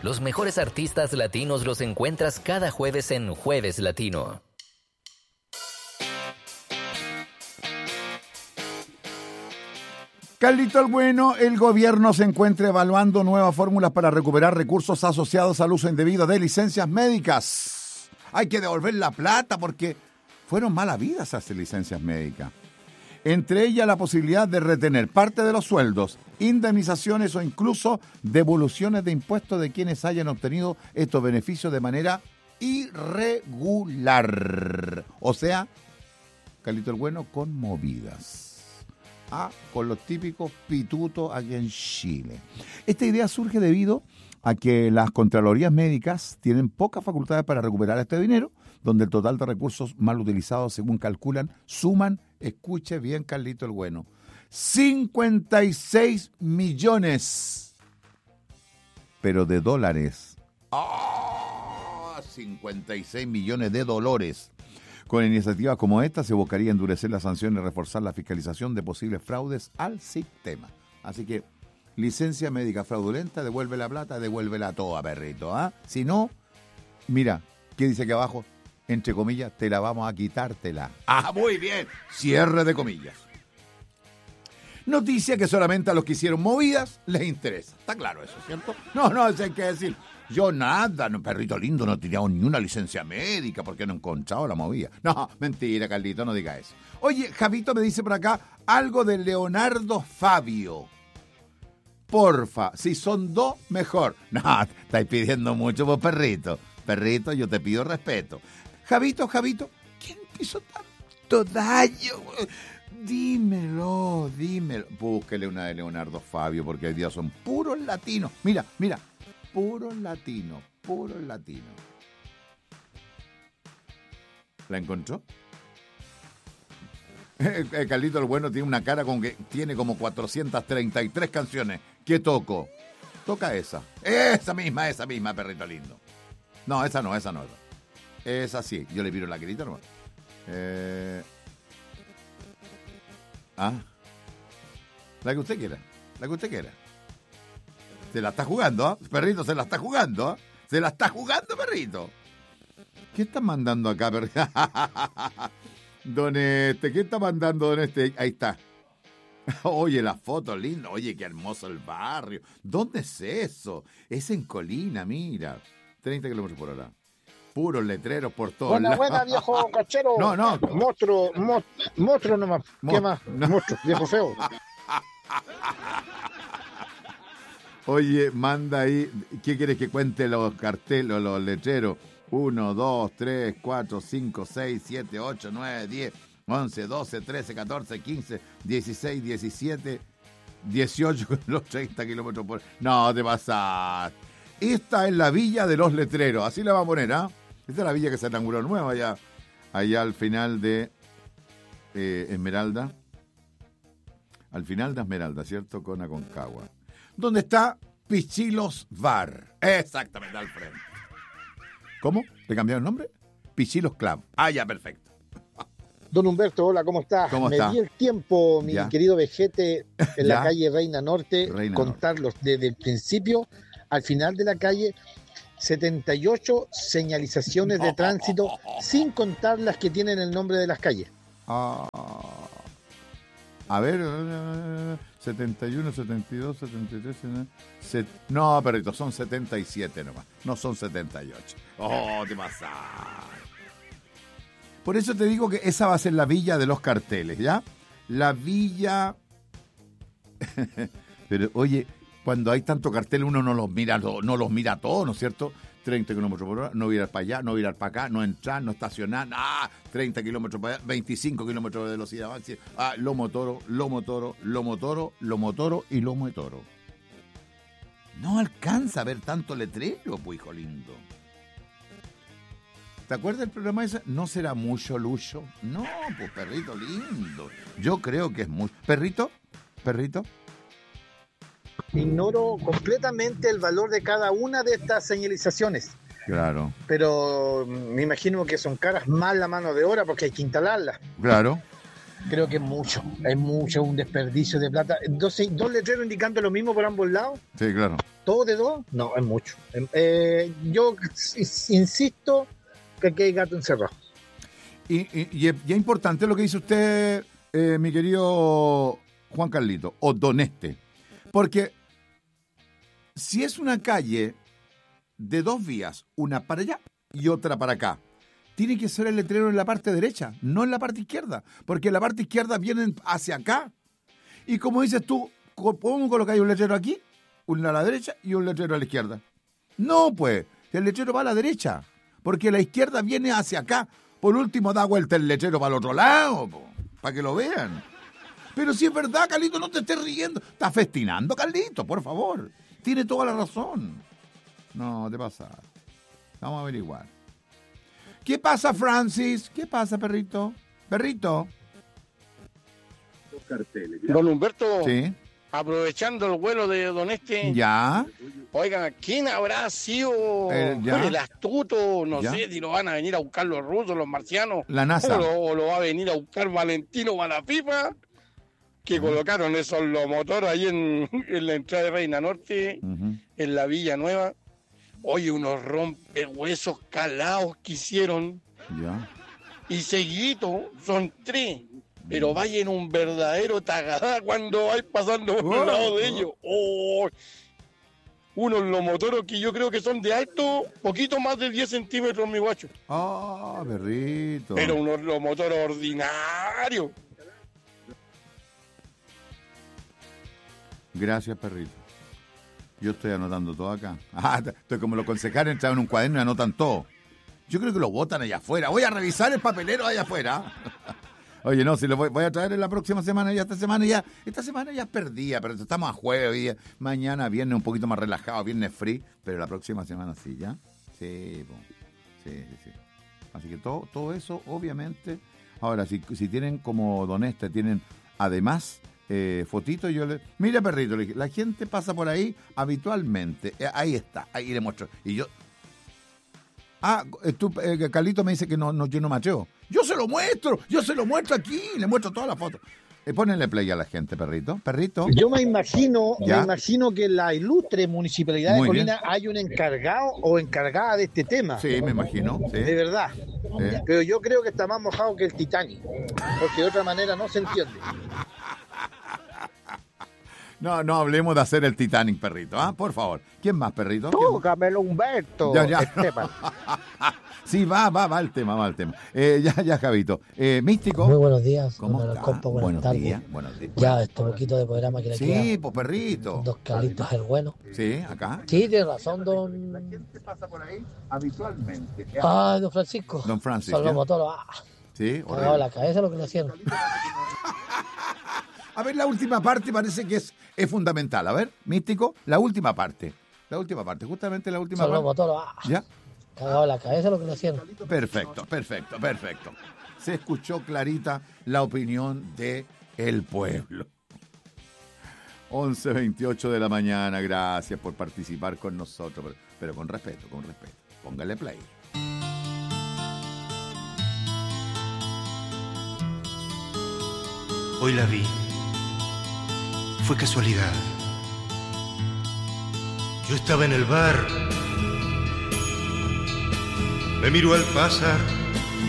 Los mejores artistas latinos los encuentras cada jueves en Jueves Latino. Carlito el Bueno, el gobierno se encuentra evaluando nuevas fórmulas para recuperar recursos asociados al uso indebido de licencias médicas. Hay que devolver la plata porque fueron mal habidas esas licencias médicas. Entre ellas la posibilidad de retener parte de los sueldos, indemnizaciones o incluso devoluciones de impuestos de quienes hayan obtenido estos beneficios de manera irregular. O sea, Carlito el Bueno, con movidas. Con los típicos pitutos aquí en Chile. Esta idea surge debido a que las contralorías médicas tienen pocas facultades para recuperar este dinero, donde el total de recursos mal utilizados, según calculan, suman, escuche bien Carlito el Bueno, 56 millones, pero de dólares. 56 millones de dólares. Con iniciativas como esta se buscaría endurecer las sanciones y reforzar la fiscalización de posibles fraudes al sistema. Así que, licencia médica fraudulenta, devuelve la plata, devuélvela toda, perrito. Si no, mira, ¿qué dice aquí abajo? Entre comillas, te la vamos a quitártela. Muy bien. Cierre de comillas. Noticia que solamente a los que hicieron movidas les interesa. Está claro eso, ¿cierto? No, eso hay que decir. Yo nada, perrito lindo, no he tirado ni una licencia médica porque no he encontrado la movida. No, mentira, Carlito, no diga eso. Oye, Javito me dice por acá algo de Leonardo Fabio. Porfa, si son dos, mejor. No, estáis pidiendo mucho, vos, perrito. Perrito, yo te pido respeto. Javito, ¿quién hizo tanto daño? Dímelo. Búsquele una de Leonardo Fabio porque hoy día son puros latinos. Mira. Puros latinos. ¿La encontró? Carlito el Bueno tiene una cara con que tiene como 433 canciones. ¿Qué toco? Toca esa. Esa misma, perrito lindo. No, esa no. Esa sí. Yo le miro la carita nomás. La que usted quiera. Se la está jugando, perrito, se la está jugando. Se la está jugando, perrito. ¿Qué está mandando acá, perrito? ¿Qué está mandando don Este? Ahí está. Oye, la foto linda. Oye, qué hermoso el barrio. ¿Dónde es eso? Es en Colina, mira. 30 kilómetros por hora. Puros letreros por todos lados. Buena, viejo cachero. No. Monstruo nomás. ¿Qué más? No. Monstruo, viejo feo. Oye, manda ahí, ¿qué quieres que cuente los carteles, los letreros? 1, 2, 3, 4, 5, 6, 7, 8, 9, 10, 11, 12, 13, 14, 15, 16, 17, 18 con los 30 kilómetros por hora. No, te pasas. Esta es la Villa de los Letreros, así la va a poner, Esta es la villa que se inauguró nueva allá al final de Esmeralda. Al final de Esmeralda, ¿cierto? Con Aconcagua. ¿Dónde está Pichilos Bar? Exactamente, al frente. ¿Cómo? ¿Le cambiaron el nombre? Pichilos Club. Ya, perfecto. Don Humberto, hola, ¿cómo está? ¿Cómo está? Me di el tiempo, mi querido vejete, en la calle Reina Norte, contarlos desde el principio al final de la calle, 78 señalizaciones de tránsito, sin contar las que tienen el nombre de las calles. A ver, 71, 72, 73... No, perrito, son 77 nomás, no son 78. Te pasas. Por eso te digo que esa va a ser la villa de los carteles, ¿ya? La villa... Pero, oye, cuando hay tanto cartel uno no los mira todos, ¿no es cierto? 30 kilómetros por hora, no virar para allá, no virar para acá, no entrar, no estacionar, 30 kilómetros para allá, 25 kilómetros de velocidad máxima, lomo toro y lomo de toro. No alcanza a ver tanto letrero, pues, hijo lindo. ¿Te acuerdas del programa ese? ¿No será mucho lucho? No, pues, perrito lindo. Yo creo que es mucho. ¿Perrito? Ignoro completamente el valor de cada una de estas señalizaciones. Claro. Pero me imagino que son caras más la mano de obra porque hay que instalarlas. Claro. Creo que es mucho, un desperdicio de plata. ¿Dos letreros indicando lo mismo por ambos lados? Sí, claro. ¿Todo de dos? No, es mucho. Yo insisto que aquí hay gato encerrado. Y es importante lo que dice usted, mi querido Juan Carlito, o Don Este, porque si es una calle de dos vías, una para allá y otra para acá, tiene que ser el letrero en la parte derecha, no en la parte izquierda, porque en la parte izquierda vienen hacia acá. Y como dices tú, ¿cómo colocáis un letrero aquí? Uno a la derecha y un letrero a la izquierda. No, pues, el letrero va a la derecha, porque la izquierda viene hacia acá. Por último, da vuelta el letrero para el otro lado, para que lo vean. Pero si es verdad, Carlito, no te estés riendo. Estás festinando, Carlito, por favor. Tiene toda la razón. No, te pasa. Vamos a averiguar. ¿Qué pasa, Francis? ¿Qué pasa, perrito? Perrito. Don Humberto. Sí. Aprovechando el vuelo de Don Este. Ya. Oigan, ¿quién habrá sido el astuto? No sé si lo van a venir a buscar los rusos, los marcianos. La NASA. O lo va a venir a buscar Valentino Malapipa, que colocaron esos los motores ahí en la entrada de Reina Norte, en la Villa Nueva. Oye, unos rompehuesos calados que hicieron. Ya. Y seguido son 3. Pero vaya en un verdadero tagadá cuando vais pasando por el lado de ellos. Oh, unos los motores que yo creo que son de alto, poquito más de 10 centímetros, mi guacho. Ah, perrito. Pero unos los motores ordinarios. Gracias, perrito. Yo estoy anotando todo acá. Estoy como los concejales, entran en un cuaderno y anotan todo. Yo creo que lo botan allá afuera. Voy a revisar el papelero allá afuera. Oye, no, si lo voy a traer en la próxima semana, esta semana ya es perdida, pero estamos a jueves hoy día. Mañana viernes un poquito más relajado, viernes free, pero la próxima semana sí, ¿ya? Sí. Así que todo eso, obviamente. Ahora, si tienen como Don Este, tienen además fotitos, mira, perrito, le dije, la gente pasa por ahí habitualmente. Ahí está, ahí le muestro. Y yo... Carlito me dice que yo no macheo. Yo se lo muestro aquí, le muestro todas las fotos. Pónenle play a la gente, perrito. Yo me imagino que en la ilustre municipalidad de Colina hay un encargado o encargada de este tema. Sí, me imagino. Sí. De verdad. Sí. Pero yo creo que está más mojado que el Titanic, porque de otra manera no se entiende. No hablemos de hacer el Titanic, perrito, por favor. ¿Quién más, perrito? Tú, Camelo Humberto. Ya. Sí, va el tema. Ya, Javito. Místico. Muy buenos días. ¿Cómo está? Buenos días. Ya, este poquito de programa que le queda. Sí, pues, perrito. Dos Carlitos el bueno. Sí, acá. Sí, tiene razón, don... La gente pasa por ahí habitualmente. Don Francisco. Don Francisco. Son los motores. Sí. Cagado la cabeza lo que le hicieron. A ver, la última parte parece que es fundamental. A ver, Místico, la última parte, justamente la última parte. Son los motores. ¿Ya? Cagado la cabeza lo que le hicieron. Perfecto. Se escuchó clarita la opinión de el pueblo. 11:28 de la mañana, gracias por participar con nosotros, pero con respeto. Póngale play. Hoy la vi. Fue casualidad. Yo estaba en el bar. Me miró al pasar